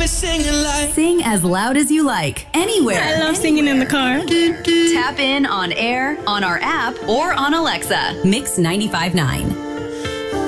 Sing as loud as you like, anywhere. I love singing in the car. Tap in on air, on our app, or on Alexa. Mix 95.9.